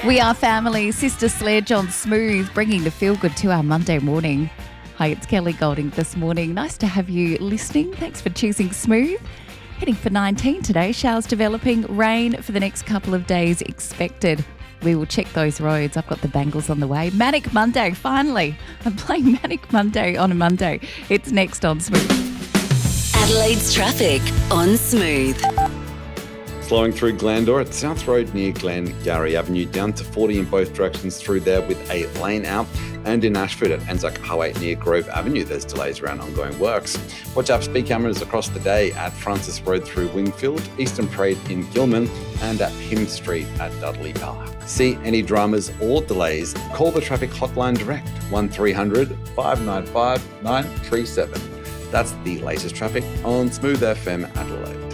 We are family, Sister Sledge on Smooth, bringing the feel-good to our Monday morning. Hi, it's Kelly Golding this morning. Nice to have you listening. Thanks for choosing Smooth. Heading for 19 today, showers developing, rain for the next couple of days expected. We will check those roads. I've got the bangles on the way. Manic Monday, finally. I'm playing Manic Monday on a Monday. It's next on Smooth. Adelaide's traffic on Smooth. Slowing through Glandore at South Road near Glengarry Avenue, down to 40 in both directions through there with a lane out. And in Ashford at Anzac Highway near Grove Avenue, there's delays around ongoing works. Watch out for speed cameras across the day at Francis Road through Wingfield, Eastern Parade in Gilman, and at Pym Street at Dudley Park. See any dramas or delays, call the traffic hotline direct, 1300 595 937. That's the latest traffic on Smooth FM Adelaide.